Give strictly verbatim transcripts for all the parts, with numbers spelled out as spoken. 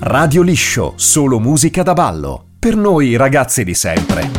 Radio Liscio, solo musica da ballo. Per noi ragazzi di sempre.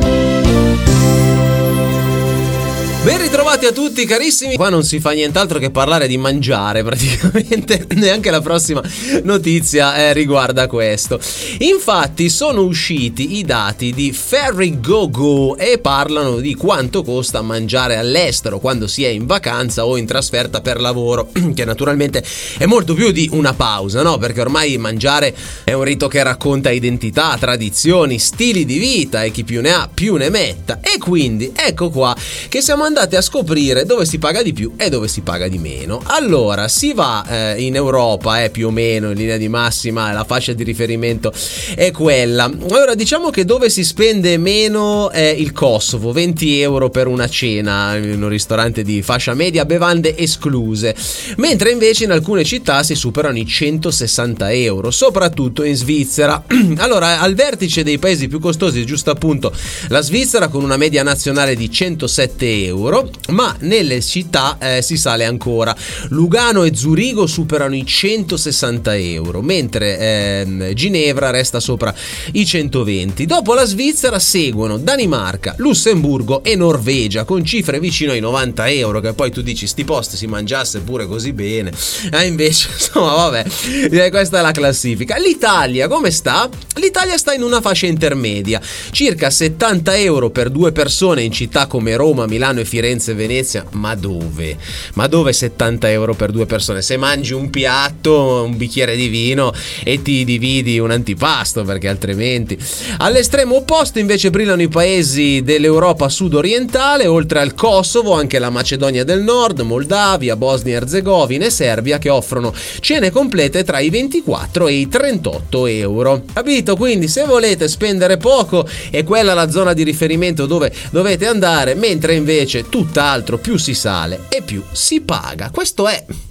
Ben ritrovati a tutti carissimi. Qua non si fa nient'altro che parlare di mangiare praticamente. Neanche la prossima notizia eh, riguarda questo. Infatti sono usciti i dati di Fairygogo e parlano di quanto costa mangiare all'estero quando si è in vacanza o in trasferta per lavoro, che naturalmente è molto più di una pausa, no? Perché ormai mangiare è un rito che racconta identità, tradizioni, stili di vita e chi più ne ha più ne metta. E quindi ecco qua che siamo andati a scoprire dove si paga di più e dove si paga di meno. Allora si va eh, in Europa, eh, più o meno in linea di massima la fascia di riferimento è quella. Allora diciamo che dove si spende meno è il Kosovo, venti euro per una cena in un ristorante di fascia media, bevande escluse, mentre invece in alcune città si superano i centosessanta euro, soprattutto in Svizzera. Allora al vertice dei paesi più costosi è giusto appunto la Svizzera con una media nazionale di centosette euro, ma nelle città eh, si sale ancora. Lugano e Zurigo superano i centosessanta euro, mentre eh, Ginevra resta sopra i centoventi. Dopo la Svizzera seguono Danimarca, Lussemburgo e Norvegia con cifre vicino ai novanta euro, che poi tu dici sti posti si mangiasse pure così bene, eh, invece insomma vabbè, eh, questa è la classifica. L'Italia come sta? L'Italia sta in una fascia intermedia, circa settanta euro per due persone in città come Roma, Milano e Firenze, Venezia. Ma dove? Ma dove settanta euro per due persone? Se mangi un piatto, un bicchiere di vino e ti dividi un antipasto, perché altrimenti. All'estremo opposto invece brillano i paesi dell'Europa sud-orientale, oltre al Kosovo anche la Macedonia del Nord, Moldavia, Bosnia e Erzegovina e Serbia, che offrono cene complete tra i ventiquattro e i trentotto euro. Capito? Quindi se volete spendere poco è quella la zona di riferimento dove dovete andare, mentre invece tutt'altro più si sale e più si paga. Questo è